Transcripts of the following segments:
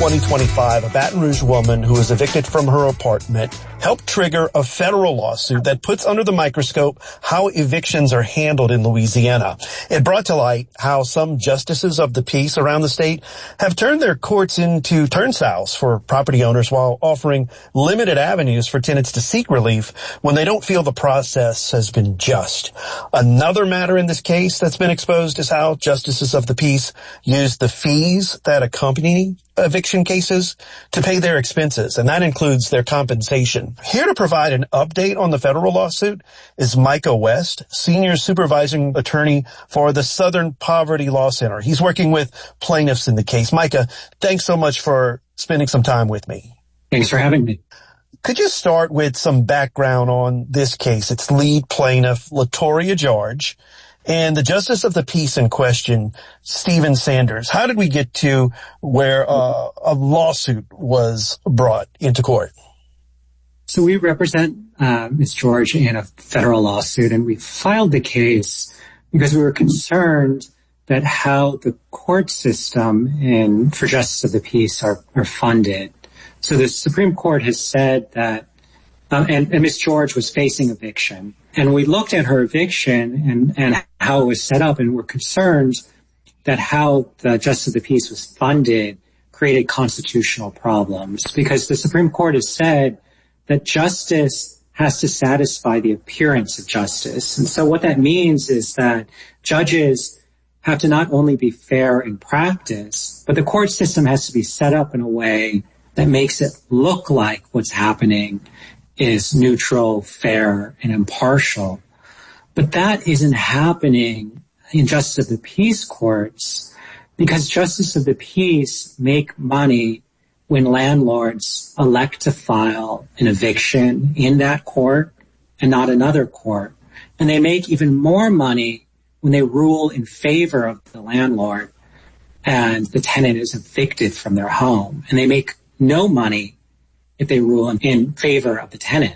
2025, a Baton Rouge woman who was evicted from her apartment helped trigger a federal lawsuit that puts under the microscope how evictions are handled in Louisiana. It brought to light how some justices of the peace around the state have turned their courts into turnstiles for property owners while offering limited avenues for tenants to seek relief when they don't feel the process has been just. Another matter in this case that's been exposed is how justices of the peace use the fees that accompany eviction cases to pay their expenses, and that includes their compensation. Here to provide an update on the federal lawsuit is Micah West, Senior Supervising Attorney for the Southern Poverty Law Center. He's working with plaintiffs in the case. Micah, thanks so much for spending some time with me. Thanks for having me. Could you start with some background on this case? Its lead plaintiff, Latoria George, and the Justice of the Peace in question, Stephen Sanders. How did we get to where a lawsuit was brought into court? So we represent Ms. George in a federal lawsuit, and we filed the case because we were concerned that how the court system for Justice of the Peace are funded. So the Supreme Court has said that, and Ms. George was facing eviction. And we looked at her eviction and how it was set up, and we're concerned that how the Justice of the Peace was funded created constitutional problems, because the Supreme Court has said that justice has to satisfy the appearance of justice. And so what that means is that judges have to not only be fair in practice, but the court system has to be set up in a way that makes it look like what's happening is neutral, fair, and impartial. But that isn't happening in Justice of the Peace courts, because Justice of the Peace make money when landlords elect to file an eviction in that court and not another court. And they make even more money when they rule in favor of the landlord and the tenant is evicted from their home. And they make no money if they rule in favor of the tenant.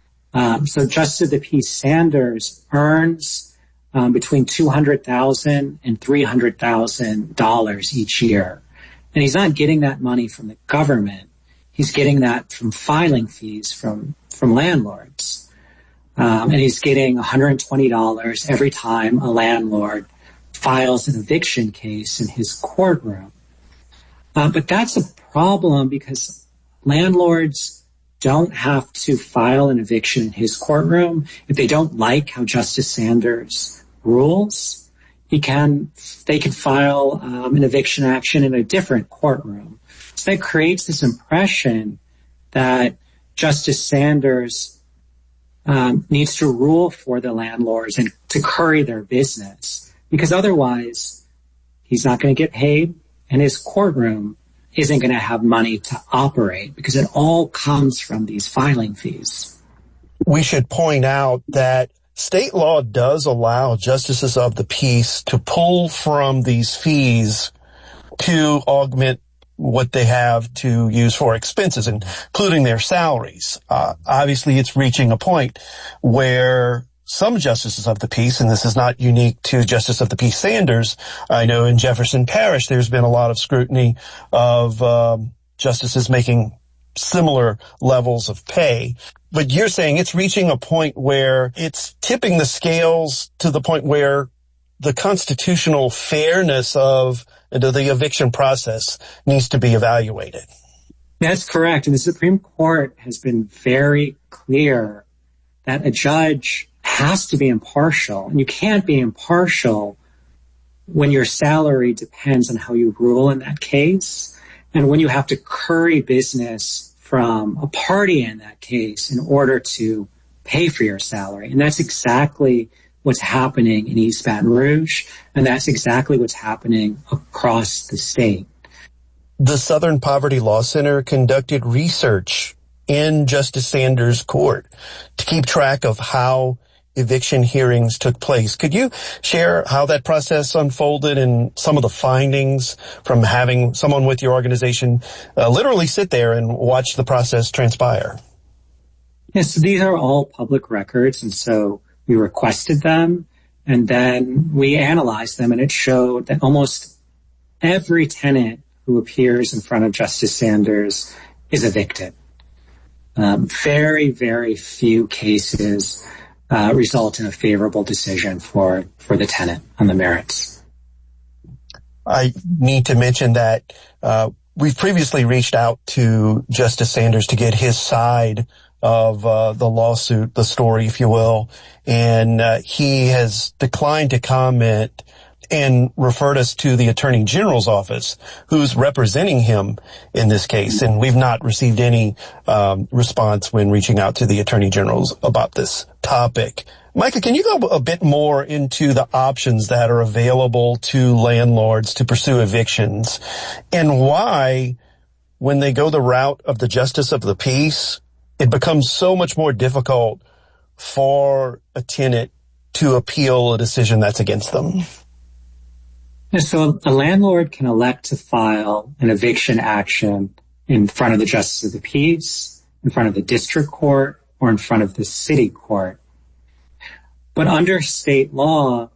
So Justice of the Peace Sanders earns between $200,000 and $300,000 each year. And he's not getting that money from the government. He's getting that from filing fees from landlords. And he's getting $120 every time a landlord files an eviction case in his courtroom. But that's a problem because landlords don't have to file an eviction in his courtroom if they don't like how Justice Sanders rules. They can file an eviction action in a different courtroom. So that creates this impression that Justice Sanders needs to rule for the landlords and to curry their business, because otherwise he's not going to get paid and his courtroom isn't going to have money to operate, because it all comes from these filing fees. We should point out that state law does allow justices of the peace to pull from these fees to augment what they have to use for expenses, including their salaries. Obviously, it's reaching a point where some justices of the peace, and this is not unique to Justice of the Peace Sanders. I know in Jefferson Parish, there's been a lot of scrutiny of justices making similar levels of pay. But you're saying it's reaching a point where it's tipping the scales to the point where the constitutional fairness of the eviction process needs to be evaluated. That's correct. And the Supreme Court has been very clear that a judge has to be impartial. And you can't be impartial when your salary depends on how you rule in that case, and when you have to curry business from a party in that case in order to pay for your salary. And that's exactly what's happening in East Baton Rouge, and that's exactly what's happening across the state. The Southern Poverty Law Center conducted research in Justice Sanders' court to keep track of how eviction hearings took place. Could you share how that process unfolded and some of the findings from having someone with your organization literally sit there and watch the process transpire? Yes, so these are all public records, and so we requested them, and then we analyzed them, and it showed that almost every tenant who who appears in front of Justice Sanders is evicted. Very, very few cases result in a favorable decision for the tenant on the merits. I need to mention that we've previously reached out to Justice Sanders to get his side of the lawsuit, the story, if you will, and he has declined to comment and referred us to the Attorney General's office, who's representing him in this case. And we've not received any response when reaching out to the Attorney General's about this topic. Micah, can you go a bit more into the options that are available to landlords to pursue evictions, and why, when they go the route of the Justice of the Peace, it becomes so much more difficult for a tenant to appeal a decision that's against them? So a landlord can elect to file an eviction action in front of the Justice of the Peace, in front of the district court, or in front of the city court. But under state law,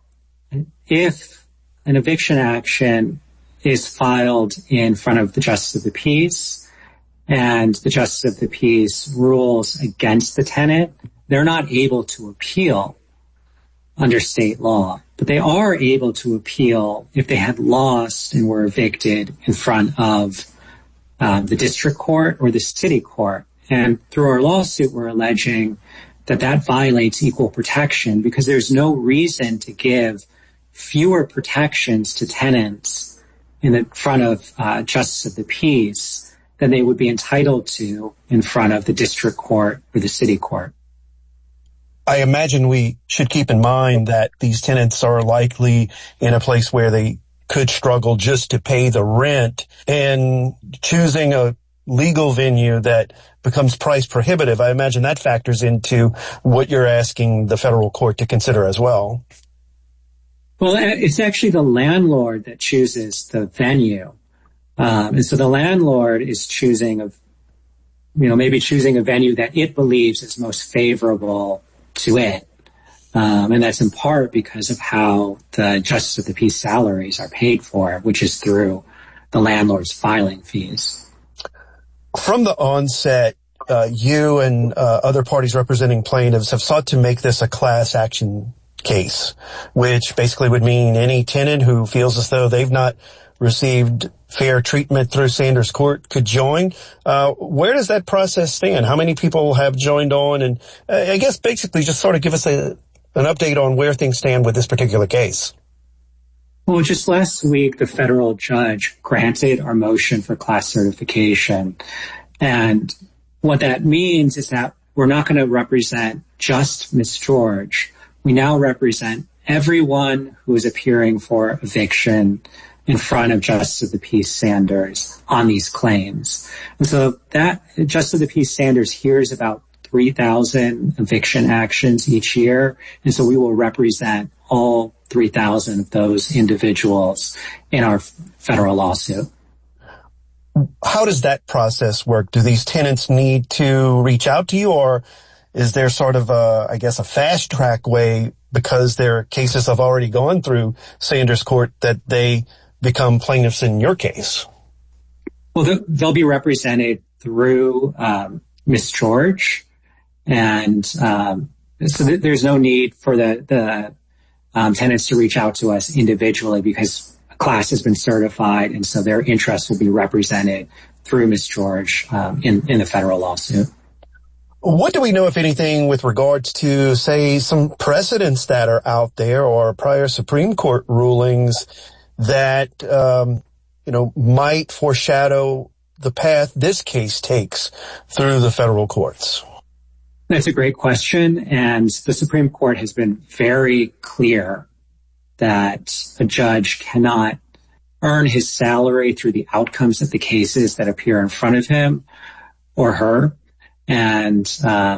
if an eviction action is filed in front of the Justice of the Peace and the Justice of the Peace rules against the tenant, they're not able to appeal under state law. But they are able to appeal if they had lost and were evicted in front of the district court or the city court. And through our lawsuit, we're alleging that violates equal protection because there's no reason to give fewer protections to tenants in the front of Justice of the Peace than they would be entitled to in front of the district court or the city court. I imagine we should keep in mind that these tenants are likely in a place where they could struggle just to pay the rent, and choosing a legal venue that becomes price prohibitive, I imagine that factors into what you're asking the federal court to consider as well. Well, it's actually the landlord that chooses the venue. And so the landlord is maybe choosing a venue that it believes is most favorable to it. And that's in part because of how the Justice of the Peace salaries are paid for, which is through the landlord's filing fees. From the onset, you and other parties representing plaintiffs have sought to make this a class action case, which basically would mean any tenant who feels as though they've not received fair treatment through Sanders Court could join. Where does that process stand? How many people have joined on? And I guess basically just sort of give us an update on where things stand with this particular case. Well, just last week, the federal judge granted our motion for class certification. And what that means is that we're not going to represent just Ms. George. We now represent everyone who is appearing for eviction in front of Justice of the Peace Sanders on these claims. And so that Justice of the Peace Sanders hears about 3,000 eviction actions each year. And so we will represent all 3,000 of those individuals in our federal lawsuit. How does that process work? Do these tenants need to reach out to you, or is there sort of a fast track way because their cases have already gone through Sanders Court that they become plaintiffs in your case? Well, they'll be represented through Ms. George, and so there's no need for the tenants to reach out to us individually because a class has been certified, and so their interests will be represented through Ms. George in the federal lawsuit. What do we know, if anything, with regards to, say, some precedents that are out there or prior Supreme Court rulings that, might foreshadow the path this case takes through the federal courts? That's a great question. And the Supreme Court has been very clear that a judge cannot earn his salary through the outcomes of the cases that appear in front of him or her, and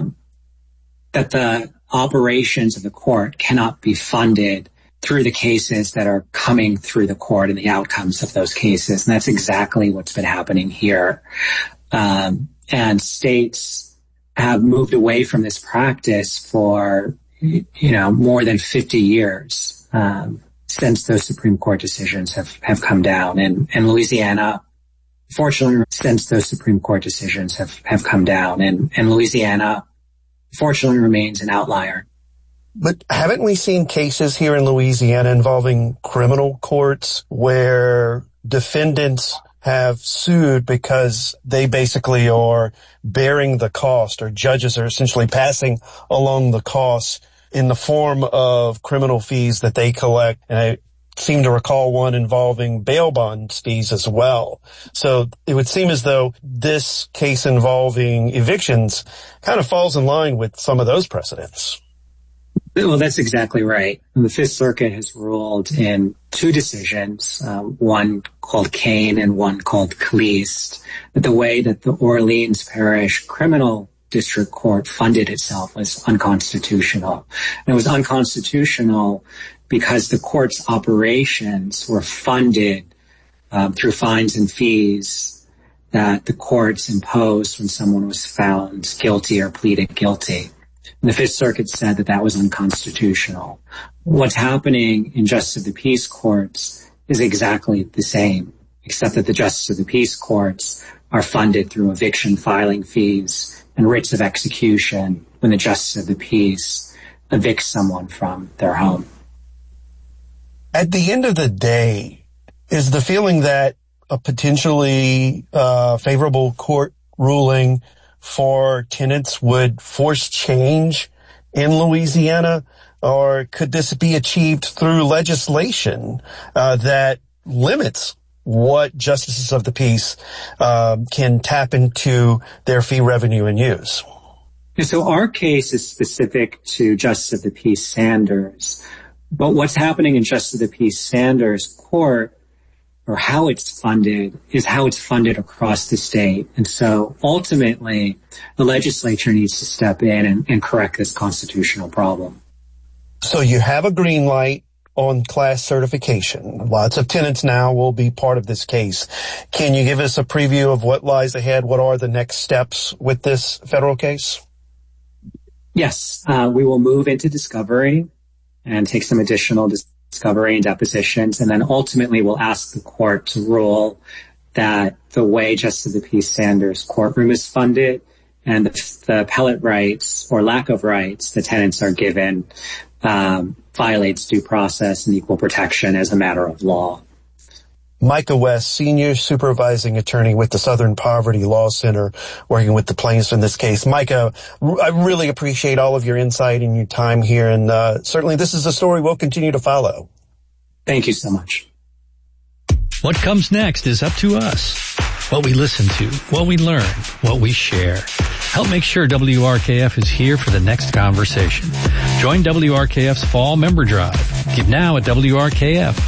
that the operations of the court cannot be funded through the cases that are coming through the court and the outcomes of those cases. And that's exactly what's been happening here. And states have moved away from this practice for, more than 50 years, since those Supreme Court decisions have come down. And Louisiana Fortunately, since those Supreme Court decisions have come down, and Louisiana, fortunately, remains an outlier. But haven't we seen cases here in Louisiana involving criminal courts where defendants have sued because they basically are bearing the cost, or judges are essentially passing along the costs in the form of criminal fees that they collect? And I seem to recall one involving bail bond fees as well. So it would seem as though this case involving evictions kind of falls in line with some of those precedents. Well, that's exactly right. The Fifth Circuit has ruled in two decisions, one called Kane and one called Caliste, that the way that the Orleans Parish Criminal District Court funded itself was unconstitutional. And it was unconstitutional because the court's operations were funded through fines and fees that the courts imposed when someone was found guilty or pleaded guilty. And the Fifth Circuit said that that was unconstitutional. What's happening in Justice of the Peace courts is exactly the same, except that the Justice of the Peace courts are funded through eviction filing fees and writs of execution when the Justice of the Peace evicts someone from their home. At the end of the day, is the feeling that a potentially favorable court ruling for tenants would force change in Louisiana, or could this be achieved through legislation that limits what justices of the peace can tap into their fee revenue and use? So our case is specific to Justice of the Peace Sanders, but what's happening in Justice of the Peace Sanders court, or how it's funded, is how it's funded across the state. And so ultimately, the legislature needs to step in and correct this constitutional problem. So you have a green light on class certification. Lots of tenants now will be part of this case. Can you give us a preview of what lies ahead? What are the next steps with this federal case? Yes, we will move into discovery and take some additional discovery and depositions, and then ultimately we'll ask the court to rule that the way Justice of the Peace Sanders courtroom is funded and the appellate rights or lack of rights the tenants are given violates due process and equal protection as a matter of law. Micah West, Senior Supervising Attorney with the Southern Poverty Law Center, working with the plaintiffs in this case. Micah, I really appreciate all of your insight and your time here, and certainly this is a story we'll continue to follow. Thank you so much. What comes next is up to us. What we listen to, what we learn, what we share. Help make sure WRKF is here for the next conversation. Join WRKF's Fall Member Drive. Give now at WRKF.org.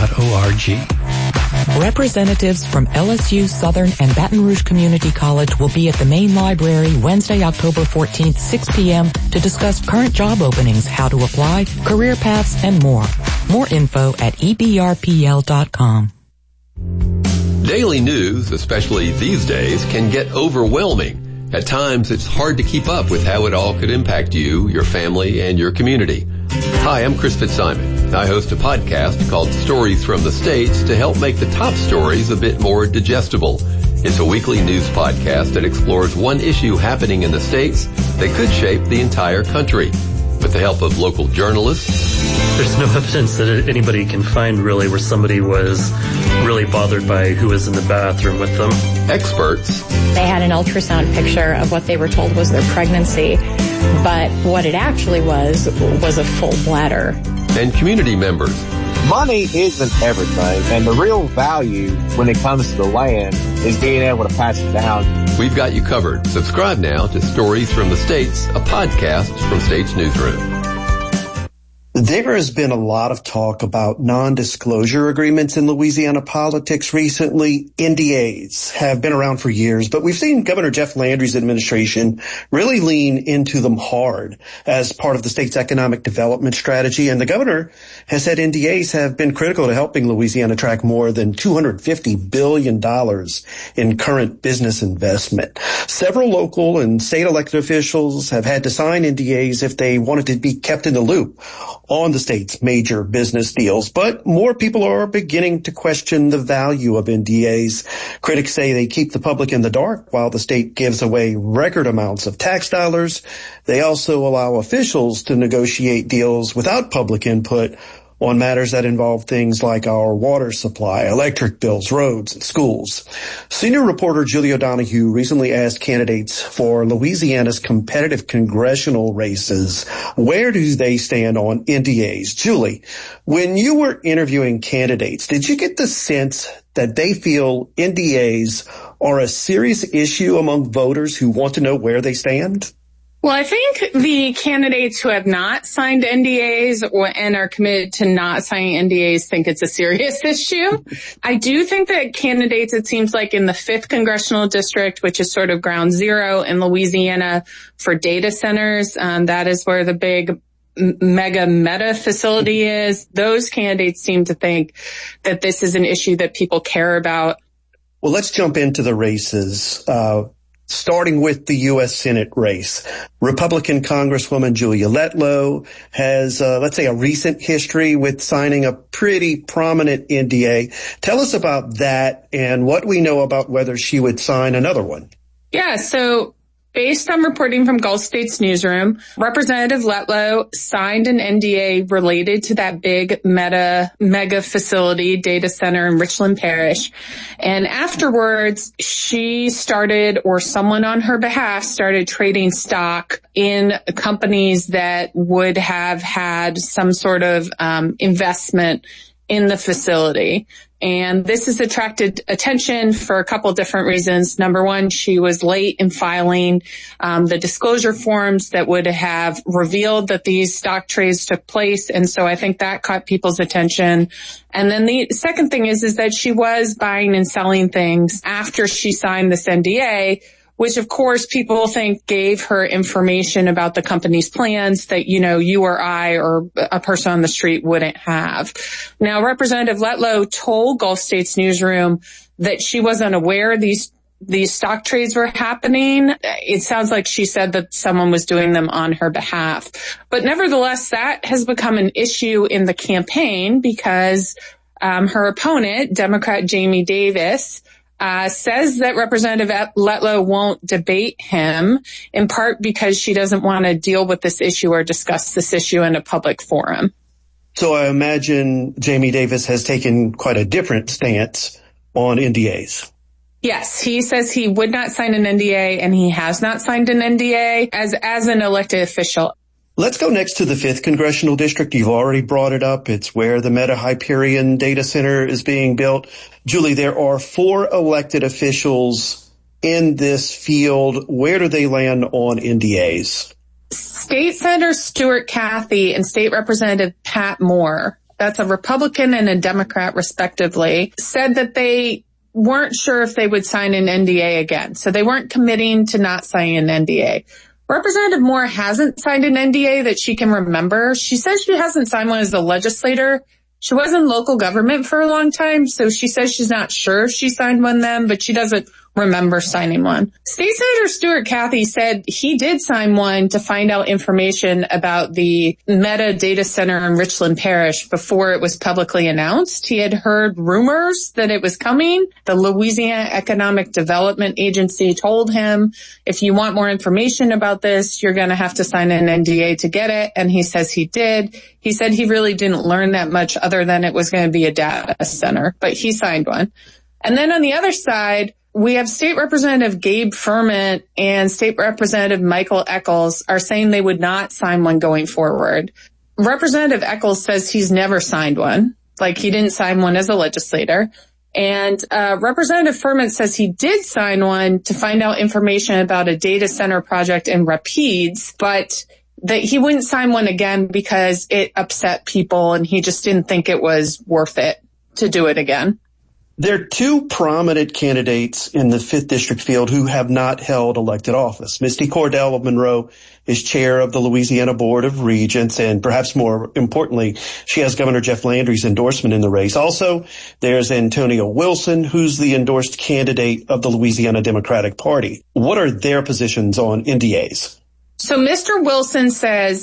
Representatives from LSU, Southern, and Baton Rouge Community College will be at the main library Wednesday, October 14th, 6 p.m. to discuss current job openings, how to apply, career paths, and more. More info at ebrpl.com. Daily news, especially these days, can get overwhelming. At times, it's hard to keep up with how it all could impact you, your family, and your community. Hi, I'm Chris Fitzsimon. I host a podcast called Stories from the States to help make the top stories a bit more digestible. It's a weekly news podcast that explores one issue happening in the States that could shape the entire country. With the help of local journalists. There's no evidence that anybody can find really where somebody was really bothered by who was in the bathroom with them. Experts. They had an ultrasound picture of what they were told was their pregnancy, but what it actually was a full bladder. And community members. Money isn't everything, and the real value when it comes to the land is being able to pass it down. We've got you covered. Subscribe now to Stories from the States, a podcast from States Newsroom. There has been a lot of talk about non-disclosure agreements in Louisiana politics recently. NDAs have been around for years, but we've seen Governor Jeff Landry's administration really lean into them hard as part of the state's economic development strategy. And the governor has said NDAs have been critical to helping Louisiana attract more than $250 billion in current business investment. Several local and state elected officials have had to sign NDAs if they wanted to be kept in the loop on the state's major business deals, but more people are beginning to question the value of NDAs. Critics say they keep the public in the dark while the state gives away record amounts of tax dollars. They also allow officials to negotiate deals without public input on matters that involve things like our water supply, electric bills, roads, and schools. Senior reporter Julie O'Donoghue recently asked candidates for Louisiana's competitive congressional races, where do they stand on NDAs? Julie, when you were interviewing candidates, did you get the sense that they feel NDAs are a serious issue among voters who want to know where they stand? Well, I think the candidates who have not signed NDAs and are committed to not signing NDAs think it's a serious issue. I do think that candidates, it seems like in the 5th Congressional District, which is sort of ground zero in Louisiana for data centers, that is where the big meta facility is. Those candidates seem to think that this is an issue that people care about. Well, let's jump into the races. Starting with the U.S. Senate race. Republican Congresswoman Julia Letlow has, let's say, a recent history with signing a pretty prominent NDA. Tell us about that and what we know about whether she would sign another one. Yeah, so based on reporting from Gulf States Newsroom, Representative Letlow signed an NDA related to that big mega facility data center in Richland Parish. And afterwards, she started, or someone on her behalf started trading stock in companies that would have had some sort of investment in the facility. And this has attracted attention for a couple different reasons. Number one, she was late in filing the disclosure forms that would have revealed that these stock trades took place. And so I think that caught people's attention. And then the second thing is that she was buying and selling things after she signed this NDA, which of course people think gave her information about the company's plans that, you know, you or I or a person on the street wouldn't have. Now, Representative Letlow told Gulf States Newsroom that she wasn't aware these stock trades were happening. It sounds like she said that someone was doing them on her behalf. But nevertheless, that has become an issue in the campaign because her opponent, Democrat Jamie Davis, says that Representative Letlow won't debate him, in part because she doesn't want to deal with this issue or discuss this issue in a public forum. So I imagine Jamie Davis has taken quite a different stance on NDAs. Yes, he says he would not sign an NDA, and he has not signed an NDA as an elected official. Let's go next to the 5th Congressional District. You've already brought it up. It's where the Meta Hyperion data center is being built. Julie, there are 4 elected officials in this field. Where do they land on NDAs? State Senator Stuart Cathy and State Representative Pat Moore, that's a Republican and a Democrat respectively, said that they weren't sure if they would sign an NDA again. So they weren't committing to not signing an NDA. Representative Moore hasn't signed an NDA that she can remember. She says she hasn't signed one as a legislator. She was in local government for a long time, so she says she's not sure if she signed one then, but she doesn't remember signing one. State Senator Stuart Cathy said he did sign one to find out information about the Meta data center in Richland Parish before it was publicly announced. He had heard rumors that it was coming. The Louisiana Economic Development Agency told him, if you want more information about this, you're going to have to sign an NDA to get it. And he says he did. He said he really didn't learn that much other than it was going to be a data center, but he signed one. And then on the other side, we have State Representative Gabe Ferment and State Representative Michael Echols are saying they would not sign one going forward. Representative Echols says he's never signed one, like he didn't sign one as a legislator. And Representative Ferment says he did sign one to find out information about a data center project in Rapides, but that he wouldn't sign one again because it upset people and he just didn't think it was worth it to do it again. There are 2 prominent candidates in the 5th District field who have not held elected office. Misty Cordell of Monroe is chair of the Louisiana Board of Regents, and perhaps more importantly, she has Governor Jeff Landry's endorsement in the race. Also, there's Antonio Wilson, who's the endorsed candidate of the Louisiana Democratic Party. What are their positions on NDAs? So Mr. Wilson says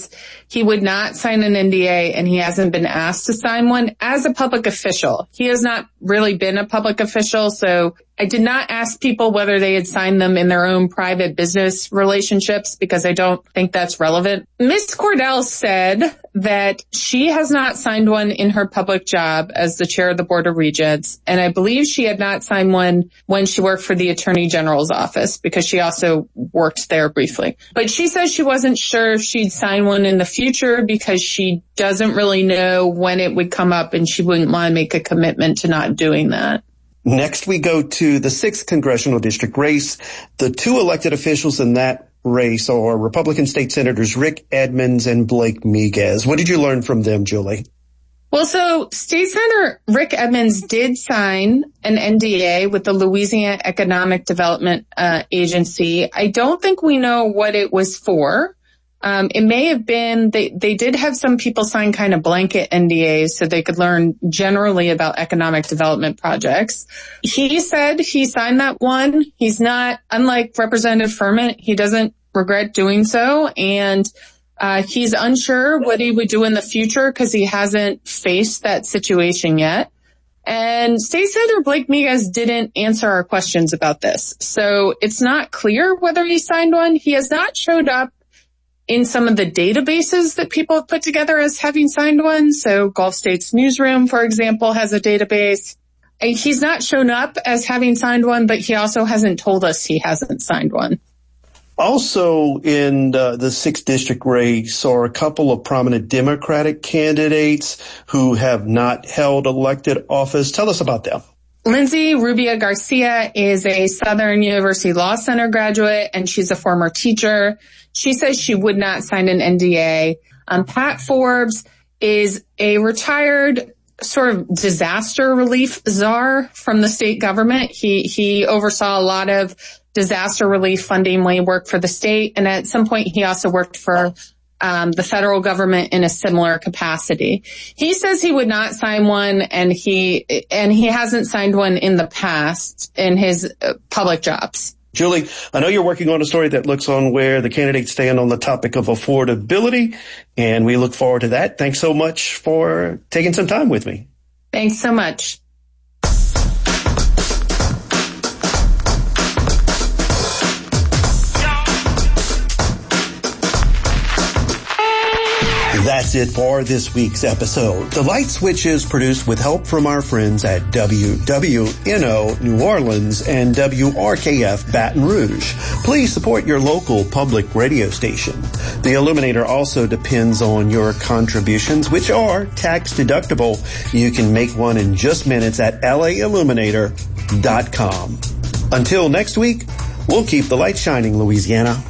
He would not sign an NDA, and he hasn't been asked to sign one as a public official. He has not really been a public official, so I did not ask people whether they had signed them in their own private business relationships because I don't think that's relevant. Ms. Cordell said that she has not signed one in her public job as the chair of the Board of Regents, and I believe she had not signed one when she worked for the Attorney General's office because she also worked there briefly. But she says she wasn't sure if she'd sign one in the future because she doesn't really know when it would come up and she wouldn't want to make a commitment to not doing that. Next, we go to the 6th congressional district race. The two elected officials in that race are Republican state senators Rick Edmonds and Blake Miguez. What did you learn from them, Julie? Well, so State Senator Rick Edmonds did sign an NDA with the Louisiana Economic Development Agency. I don't think we know what it was for. It may have been, they did have some people sign kind of blanket NDAs so they could learn generally about economic development projects. He said he signed that one. He's not, unlike Representative Furman, he doesn't regret doing so. And he's unsure what he would do in the future because he hasn't faced that situation yet. And State Senator Blake Miguez didn't answer our questions about this. So it's not clear whether he signed one. He has not showed up in some of the databases that people have put together as having signed one. So Gulf States Newsroom, for example, has a database. He's not shown up as having signed one, but he also hasn't told us he hasn't signed one. Also in the 6th district race are a couple of prominent Democratic candidates who have not held elected office. Tell us about them. Lindsay Rubia Garcia is a Southern University Law Center graduate, and she's a former teacher. She says she would not sign an NDA. Pat Forbes is a retired sort of disaster relief czar from the state government. He oversaw a lot of disaster relief funding when he worked for the state, and at some point he also worked for the federal government in a similar capacity. He says he would not sign one, and he hasn't signed one in the past in his public jobs. Julie, I know you're working on a story that looks on where the candidates stand on the topic of affordability, and we look forward to that. Thanks so much for taking some time with me. Thanks so much. That's it for this week's episode. The Light Switch is produced with help from our friends at WWNO New Orleans and WRKF Baton Rouge. Please support your local public radio station. The Illuminator also depends on your contributions, which are tax deductible. You can make one in just minutes at lailluminator.com. Until next week, we'll keep the light shining, Louisiana.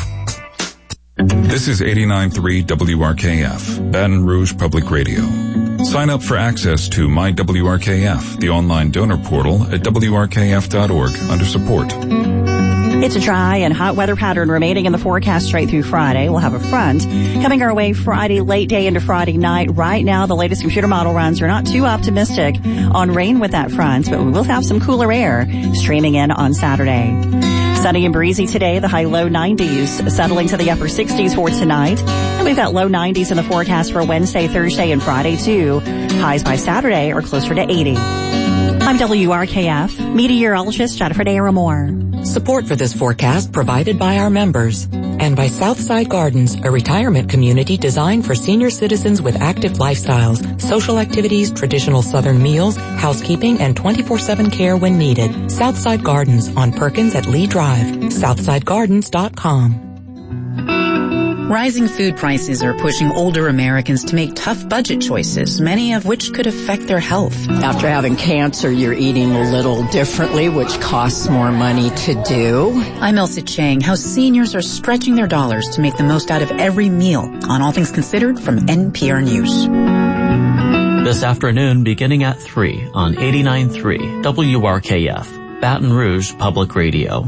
This is 89.3 WRKF, Baton Rouge Public Radio. Sign up for access to My WRKF, the online donor portal at WRKF.org under support. It's a dry and hot weather pattern remaining in the forecast straight through Friday. We'll have a front coming our way Friday late day into Friday night. Right now, the latest computer model runs are not too optimistic on rain with that front, but we will have some cooler air streaming in on Saturday. Sunny and breezy today, the high low 90s, settling to the upper 60s for tonight. And we've got low 90s in the forecast for Wednesday, Thursday, and Friday too. Highs by Saturday are closer to 80. I'm WRKF meteorologist Jennifer Daramore. Support for this forecast provided by our members and by Southside Gardens, a retirement community designed for senior citizens with active lifestyles, social activities, traditional Southern meals, housekeeping, and 24/7 care when needed. Southside Gardens on Perkins at Lee Drive. SouthsideGardens.com. Rising food prices are pushing older Americans to make tough budget choices, many of which could affect their health. After having cancer, you're eating a little differently, which costs more money to do. I'm Elsa Chang. How seniors are stretching their dollars to make the most out of every meal on All Things Considered from NPR News. This afternoon beginning at 3 on 89.3 WRKF, Baton Rouge Public Radio.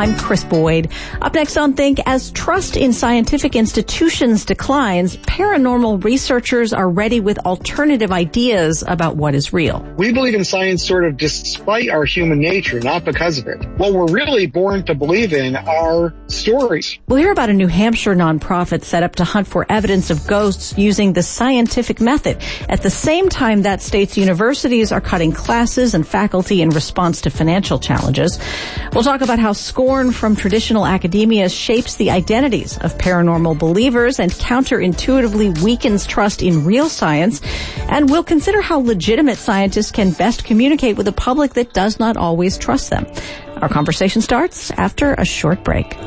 I'm Chris Boyd. Up next on Think, as trust in scientific institutions declines, paranormal researchers are ready with alternative ideas about what is real. We believe in science sort of despite our human nature, not because of it. What we're really born to believe in are stories. We'll hear about a New Hampshire nonprofit set up to hunt for evidence of ghosts using the scientific method. At the same time, that state's universities are cutting classes and faculty in response to financial challenges. We'll talk about how scorn from traditional academia shapes the identities of paranormal believers and counterintuitively weakens trust in real science. And we'll consider how legitimate scientists can best communicate with a public that does not always trust them. Our conversation starts after a short break.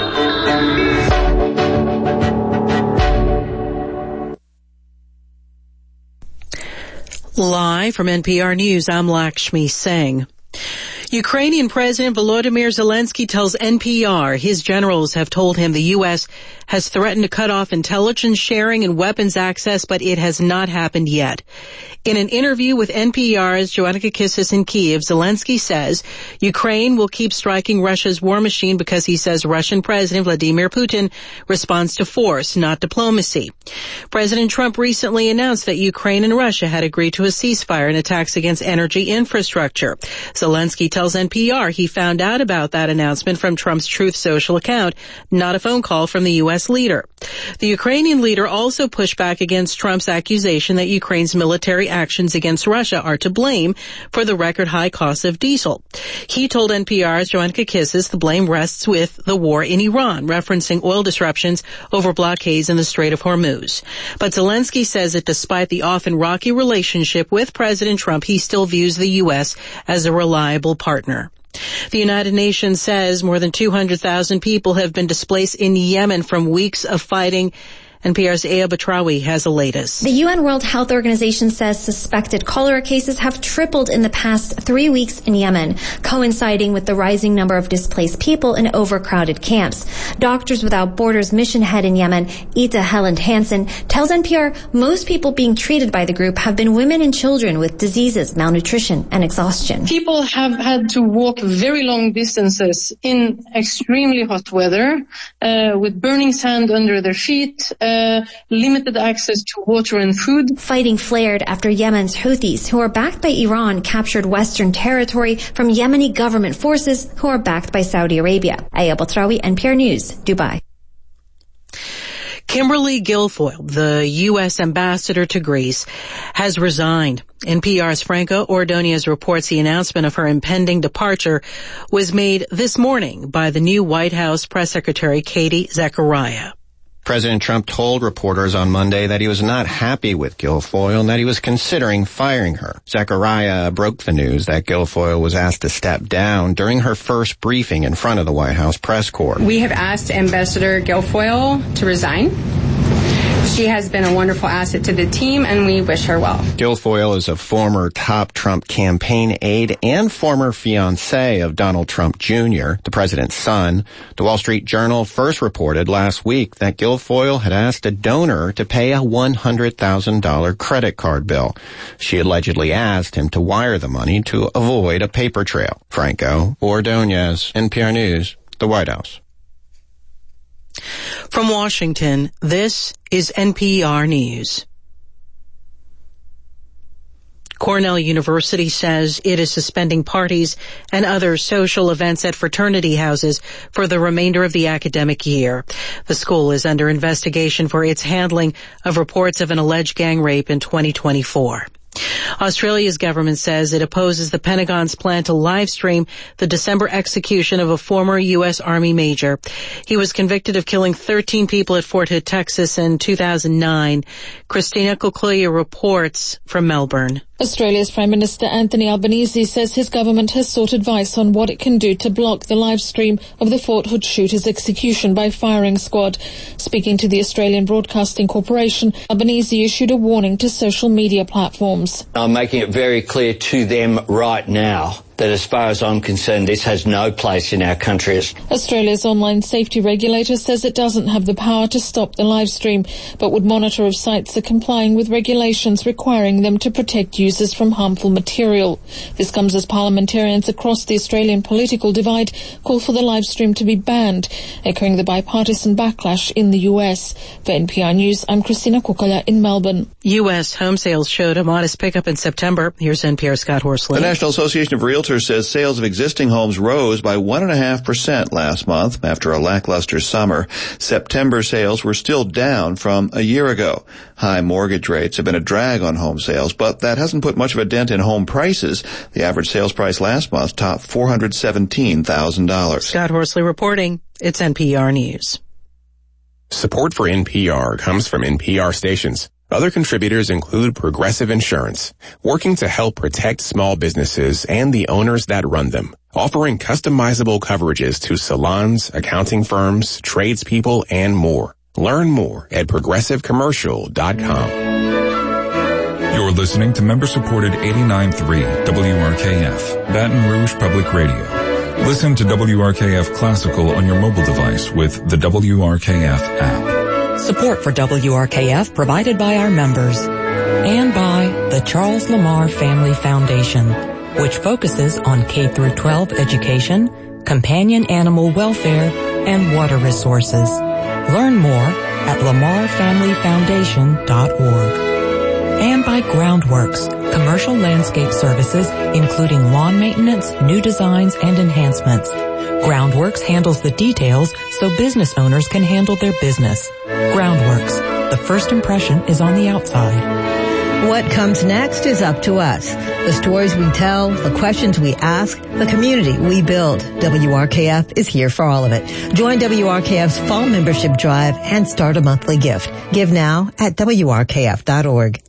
Live from NPR News, I'm Lakshmi Singh. Ukrainian President Volodymyr Zelensky tells NPR his generals have told him the U.S. has threatened to cut off intelligence sharing and weapons access, but it has not happened yet. In an interview with NPR's Joanna Kakissis in Kyiv, Zelensky says Ukraine will keep striking Russia's war machine because he says Russian President Vladimir Putin responds to force, not diplomacy. President Trump recently announced that Ukraine and Russia had agreed to a ceasefire in attacks against energy infrastructure. Zelensky tells NPR he found out about that announcement from Trump's Truth Social account, not a phone call from the U.S. leader. The Ukrainian leader also pushed back against Trump's accusation that Ukraine's military actions against Russia are to blame for the record high cost of diesel. He told NPR's Joanna Kakissis the blame rests with the war in Iran, referencing oil disruptions over blockades in the Strait of Hormuz. But Zelensky says that despite the often rocky relationship with President Trump, he still views the U.S. as a reliable partner. The United Nations says more than 200,000 people have been displaced in Yemen from weeks of fighting. NPR's Aya Batrawi has the latest. The UN World Health Organization says suspected cholera cases have tripled in the past 3 weeks in Yemen, coinciding with the rising number of displaced people in overcrowded camps. Doctors Without Borders mission head in Yemen, Ita Helland Hansen, tells NPR most people being treated by the group have been women and children with diseases, malnutrition, and exhaustion. People have had to walk very long distances in extremely hot weather, with burning sand under their feet, limited access to water and food. Fighting flared after Yemen's Houthis, who are backed by Iran, captured Western territory from Yemeni government forces who are backed by Saudi Arabia. Aya Batrawi, NPR News, Dubai. Kimberly Guilfoyle, the U.S. ambassador to Greece, has resigned. NPR's Franco Ordonez reports the announcement of her impending departure was made this morning by the new White House press secretary, Katie Zachariah. President Trump told reporters on Monday that he was not happy with Guilfoyle and that he was considering firing her. Zachariah broke the news that Guilfoyle was asked to step down during her first briefing in front of the White House press corps. We have asked Ambassador Guilfoyle to resign. She has been a wonderful asset to the team, and we wish her well. Guilfoyle is a former top Trump campaign aide and former fiancé of Donald Trump Jr., the president's son. The Wall Street Journal first reported last week that Guilfoyle had asked a donor to pay a $100,000 credit card bill. She allegedly asked him to wire the money to avoid a paper trail. Franco Ordonez, NPR News, the White House. From Washington, this is NPR News. Cornell University says it is suspending parties and other social events at fraternity houses for the remainder of the academic year. The school is under investigation for its handling of reports of an alleged gang rape in 2024. Australia's government says it opposes the Pentagon's plan to live stream the December execution of a former U.S. Army major. He was convicted of killing 13 people at Fort Hood, Texas in 2009. Christina Cochlear reports from Melbourne. Australia's Prime Minister Anthony Albanese says his government has sought advice on what it can do to block the live stream of the Fort Hood shooter's execution by firing squad. Speaking to the Australian Broadcasting Corporation, Albanese issued a warning to social media platforms. I'm making it very clear to them right now that as far as I'm concerned, this has no place in our country. Australia's online safety regulator says it doesn't have the power to stop the live stream, but would monitor if sites are complying with regulations requiring them to protect users from harmful material. This comes as parliamentarians across the Australian political divide call for the live stream to be banned, echoing the bipartisan backlash in the US. For NPR News, I'm Christina Kukoya in Melbourne. U.S. home sales showed a modest pickup in September. Here's NPR's Scott Horsley. The National Association of Realtors says sales of existing homes rose by 1.5% last month after a lackluster summer. September sales were still down from a year ago. High mortgage rates have been a drag on home sales, but that hasn't put much of a dent in home prices. The average sales price last month topped $417,000. Scott Horsley reporting. It's NPR News. Support for NPR comes from NPR stations. Other contributors include Progressive Insurance, working to help protect small businesses and the owners that run them, offering customizable coverages to salons, accounting firms, tradespeople, and more. Learn more at progressivecommercial.com. You're listening to member-supported 89.3 WRKF, Baton Rouge Public Radio. Listen to WRKF Classical on your mobile device with the WRKF app. Support for WRKF provided by our members and by the Charles Lamar Family Foundation, which focuses on K-12 education, companion animal welfare, and water resources. Learn more at lamarfamilyfoundation.org. And by Groundworks, commercial landscape services including lawn maintenance, new designs, and enhancements. Groundworks handles the details so business owners can handle their business. Groundworks, the first impression is on the outside. What comes next is up to us. The stories we tell, the questions we ask, the community we build. WRKF is here for all of it. Join WRKF's fall membership drive and start a monthly gift. Give now at WRKF.org.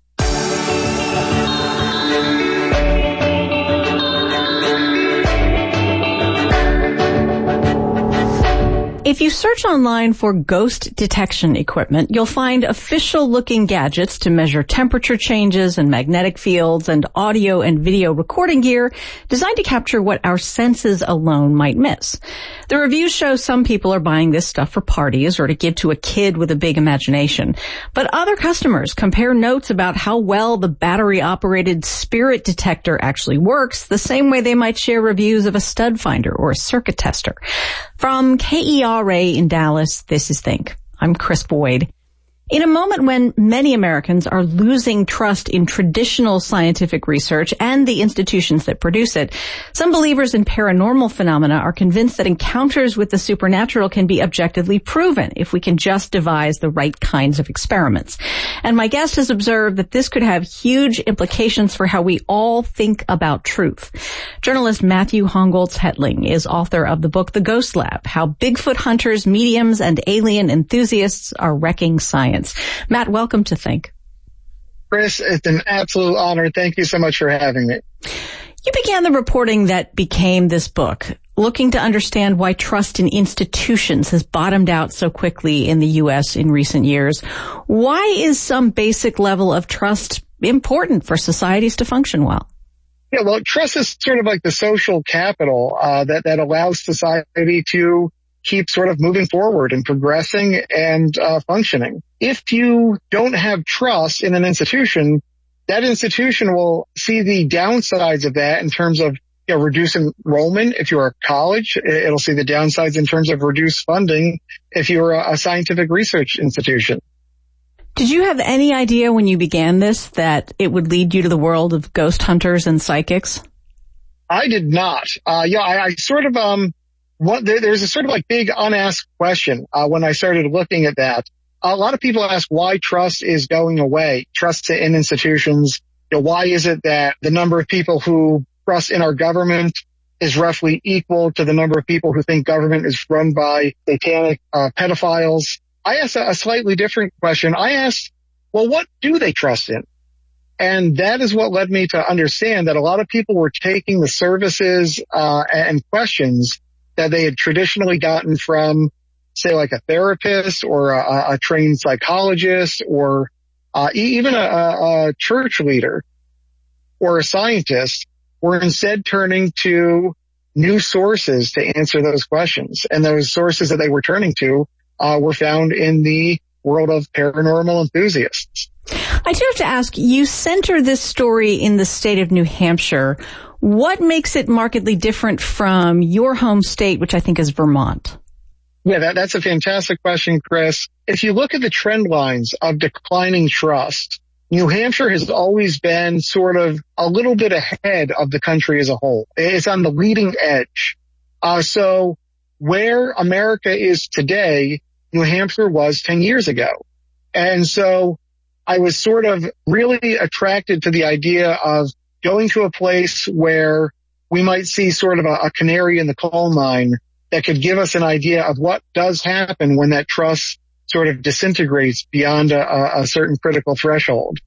If you search online for ghost detection equipment, you'll find official-looking gadgets to measure temperature changes and magnetic fields and audio and video recording gear designed to capture what our senses alone might miss. The reviews show some people are buying this stuff for parties or to give to a kid with a big imagination. But other customers compare notes about how well the battery-operated spirit detector actually works the same way they might share reviews of a stud finder or a circuit tester. From KERA in Dallas, this is Think. I'm Chris Boyd. In a moment when many Americans are losing trust in traditional scientific research and the institutions that produce it, some believers in paranormal phenomena are convinced that encounters with the supernatural can be objectively proven if we can just devise the right kinds of experiments. And my guest has observed that this could have huge implications for how we all think about truth. Journalist Matthew Hongoltz-Hetling is author of the book The Ghost Lab, How Bigfoot Hunters, Mediums, and Alien Enthusiasts Are Wrecking Science. Matt, welcome to Think. Chris, it's an absolute honor. Thank you so much for having me. You began the reporting that became this book, looking to understand why trust in institutions has bottomed out so quickly in the U.S. in recent years. Why is some basic level of trust important for societies to function well? Yeah, well, trust is sort of like the social capital that allows society to keep sort of moving forward and progressing and functioning. If you don't have trust in an institution, that institution will see the downsides of that in terms of reduced enrollment. If you're a college, it'll see the downsides in terms of reduced funding if you're a scientific research institution. Did you have any idea when you began this that it would lead you to the world of ghost hunters and psychics? I did not. I sort of there's a sort of like big unasked question when I started looking at that. A lot of people ask why trust is going away, trust in institutions. Why is it that the number of people who trust in our government is roughly equal to the number of people who think government is run by satanic pedophiles? I asked a slightly different question. I asked, well, what do they trust in? And that is what led me to understand that a lot of people were taking the services and questions that they had traditionally gotten from, say, like a therapist or a trained psychologist or even a church leader or a scientist, were instead turning to new sources to answer those questions. And those sources that they were turning to were found in the world of paranormal enthusiasts. I do have to ask, you center this story in the state of New Hampshire. What makes it markedly different from your home state, which I think is Vermont? Yeah, that's a fantastic question, Chris. If you look at the trend lines of declining trust, New Hampshire has always been sort of a little bit ahead of the country as a whole. It's on the leading edge. So where America is today, New Hampshire was 10 years ago. And so I was sort of really attracted to the idea of going to a place where we might see sort of a canary in the coal mine that could give us an idea of what does happen when that trust sort of disintegrates beyond a certain critical threshold.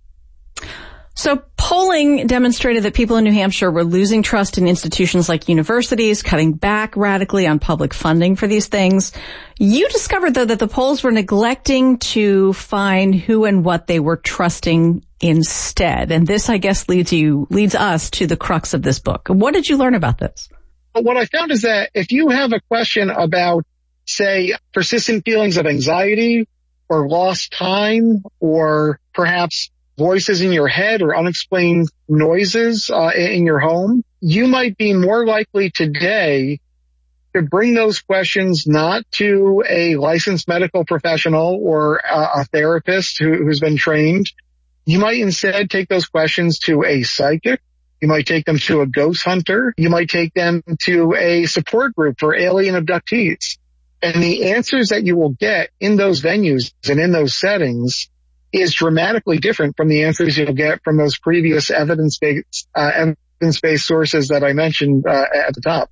So polling demonstrated that people in New Hampshire were losing trust in institutions like universities, cutting back radically on public funding for these things. You discovered, though, that the polls were neglecting to find who and what they were trusting instead. And this, I guess, leads us to the crux of this book. What did you learn about this? What I found is that if you have a question about, say, persistent feelings of anxiety or lost time or perhaps voices in your head or unexplained noises in your home, you might be more likely today to bring those questions not to a licensed medical professional or a therapist who's been trained. You might instead take those questions to a psychic. You might take them to a ghost hunter. You might take them to a support group for alien abductees. And the answers that you will get in those venues and in those settings is dramatically different from the answers you'll get from those previous evidence-based sources that I mentioned at the top.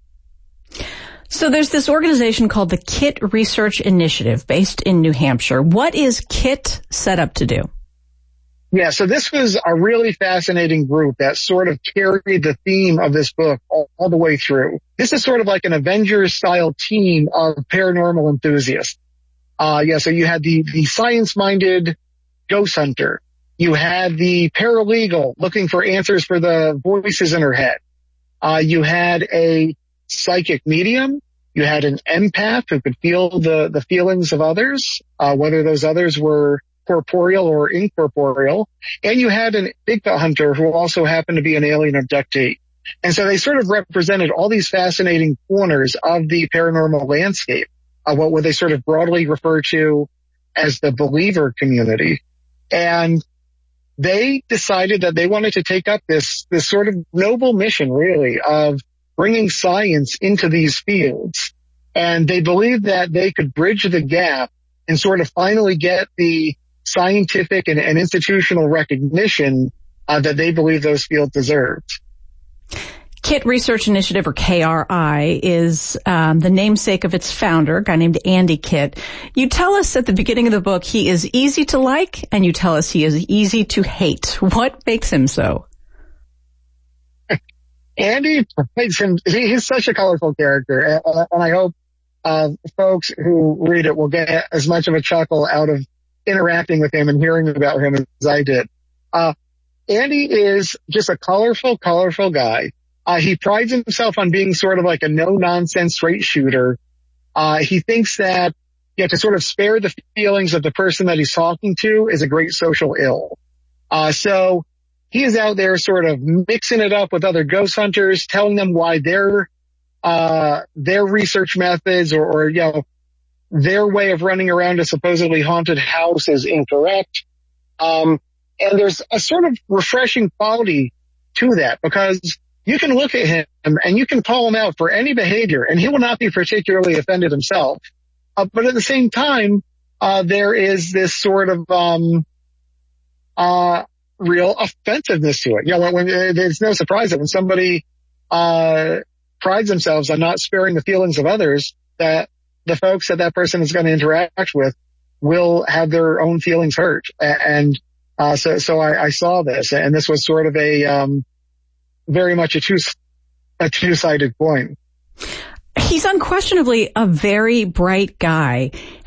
So there's this organization called the KIT Research Initiative based in New Hampshire. What is KIT set up to do? Yeah, so this was a really fascinating group that sort of carried the theme of this book all the way through. This is sort of like an Avengers-style team of paranormal enthusiasts. So you had the science-minded ghost hunter. You had the paralegal looking for answers for the voices in her head. You had a psychic medium. You had an empath who could feel the feelings of others, whether those others were corporeal or incorporeal. And you had an Bigfoot hunter who also happened to be an alien abductee. And so they sort of represented all these fascinating corners of the paranormal landscape, what they sort of broadly refer to as the believer community. And they decided that they wanted to take up this sort of noble mission, really, of bringing science into these fields. And they believed that they could bridge the gap and sort of finally get the scientific and institutional recognition that they believe those fields deserved. KIT Research Initiative, or KRI, is the namesake of its founder, a guy named Andy Kitt. You tell us at the beginning of the book he is easy to like, and you tell us he is easy to hate. What makes him so? Andy makes him, he's such a colorful character, and I hope folks who read it will get as much of a chuckle out of interacting with him and hearing about him as I did. Andy is just a colorful guy. He prides himself on being sort of like a no-nonsense straight shooter. He thinks that to sort of spare the feelings of the person that he's talking to is a great social ill. So he is out there sort of mixing it up with other ghost hunters, telling them why their research methods or their way of running around a supposedly haunted house is incorrect. And there's a sort of refreshing quality to that, because you can look at him and you can call him out for any behavior and he will not be particularly offended himself. But at the same time, there is this sort of, real offensiveness to it. When there's no surprise that when somebody, prides themselves on not sparing the feelings of others, that the folks that person is going to interact with will have their own feelings hurt. And, so I saw this, and this was sort of very much a two-sided coin. He's unquestionably a very bright guy.